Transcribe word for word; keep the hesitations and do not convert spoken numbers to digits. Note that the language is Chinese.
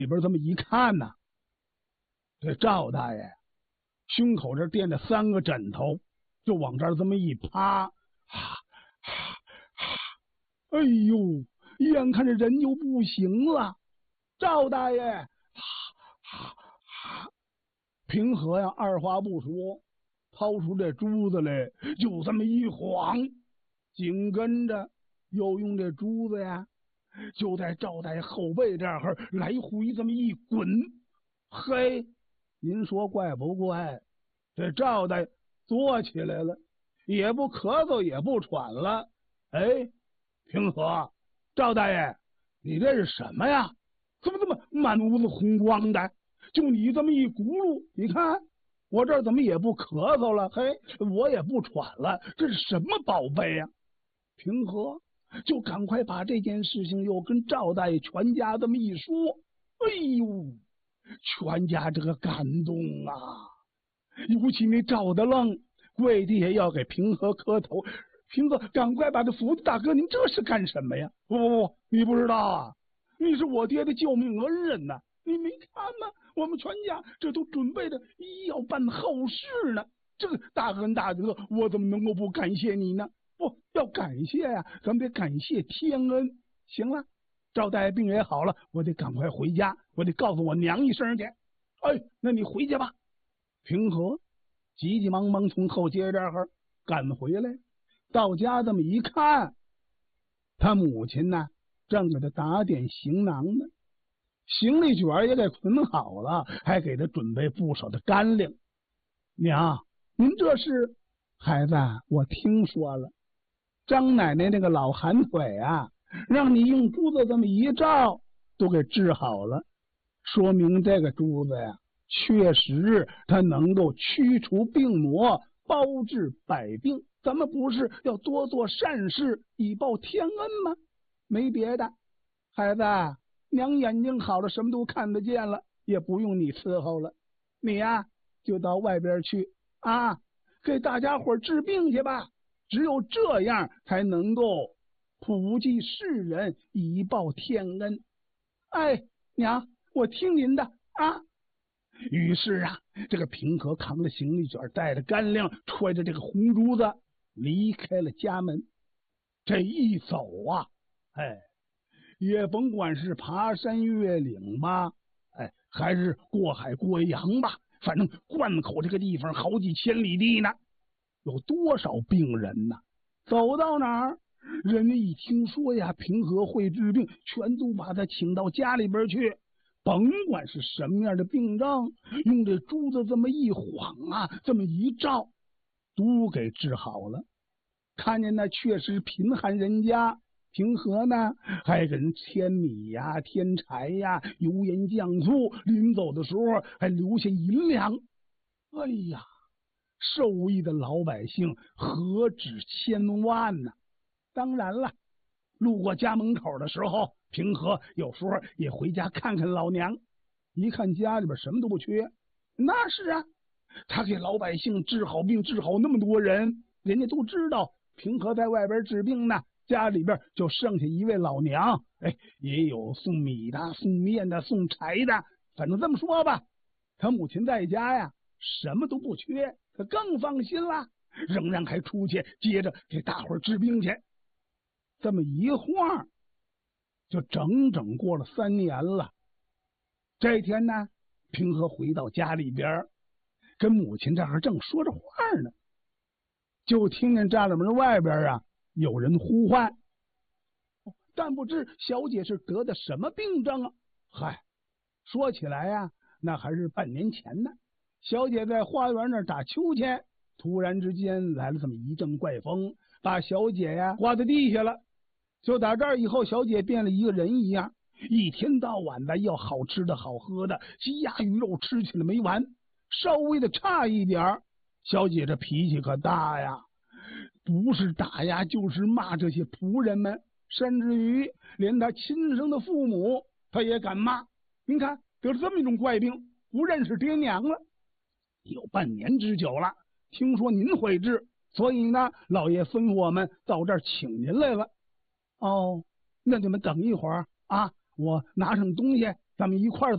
里边这么一看呢，这赵大爷胸口这垫着三个枕头，就往这儿这么一趴，哈哈哈！哎呦，眼看着人就不行了。赵大爷，哈哈哈！平和呀，二话不说，掏出这珠子来，就这么一晃，紧跟着又用这珠子呀，就在赵大爷后背这儿来回这么一滚。嘿，您说怪不怪？这赵大爷坐起来了，也不咳嗽，也不喘了。哎，平和，赵大爷，你这是什么呀？怎么这么满屋子红光的？就你这么一轱辘，你看我这儿怎么也不咳嗽了？嘿，我也不喘了，这是什么宝贝呀？平和就赶快把这件事情又跟赵大爷全家这么一说。哎呦，全家这个感动啊！尤其那赵德愣跪地下要给平和磕头。平和赶快把他扶着，大哥您这是干什么呀？不不不，你不知道啊，你是我爹的救命恩人呐！你没看吗？我们全家这都准备着要办后事呢。这个大恩大德，我怎么能够不感谢你呢？不要感谢呀、啊，咱们得感谢天恩。行了，赵大爷病也好了，我得赶快回家，我得告诉我娘一声去。哎，那你回去吧。平和急急忙忙从后街这儿赶回来，到家这么一看，他母亲呢正给他打点行囊呢，行李卷也给捆好了，还给他准备不少的干粮。娘，您这是？孩子，我听说了，张奶奶那个老寒腿啊，让你用珠子这么一照，都给治好了，说明这个珠子呀，确实它能够驱除病魔，包治百病。咱们不是要多做善事，以报天恩吗？没别的，孩子，娘眼睛好了，什么都看得见了，也不用你伺候了。你呀，就到外边去啊，给大家伙治病去吧。只有这样才能够普济世人，以报天恩。哎，娘，我听您的啊。于是啊，这个平和扛着行李卷，带着干粮，揣着这个红珠子，离开了家门。这一走啊，哎，也甭管是爬山越岭吧，哎，还是过海过洋吧，反正关口这个地方好几千里地呢，有多少病人呢？走到哪儿，人家一听说呀，平和会治病，全都把他请到家里边去。甭管是什么样的病症，用这珠子这么一晃啊，这么一照，都给治好了。看见那确实贫寒人家，平和呢还给人添米呀、添柴呀、油盐酱醋，临走的时候还留下银两。哎呀，受益的老百姓何止千万呢？当然了，路过家门口的时候，平和有时候也回家看看老娘，一看家里边什么都不缺。那是啊，他给老百姓治好病，治好那么多人，人家都知道平和在外边治病呢，家里边就剩下一位老娘。哎，也有送米的、送面的、送柴的，反正这么说吧，他母亲在家呀，什么都不缺，他更放心了，仍然还出去接着给大伙治病去。这么一晃就整整过了三年了。这天呢，平和回到家里边，跟母亲这儿正说着话呢，就听见栅栏门外边啊有人呼唤，但不知小姐是得的什么病症啊？嗨，说起来呀、啊，那还是半年前呢。小姐在花园那儿打秋千，突然之间来了这么一阵怪风，把小姐呀刮在地下了。就打这儿以后，小姐变了一个人一样，一天到晚的要好吃的好喝的，鸡鸭鱼肉吃起来没完。稍微的差一点，小姐这脾气可大呀，不是打呀就是骂这些仆人们，甚至于连她亲生的父母她也敢骂。您看得了这么一种怪病，不认识爹娘了，有半年之久了。听说您会治，所以呢，老爷吩咐我们到这儿请您来了。哦，那你们等一会儿啊，我拿上东西，咱们一块儿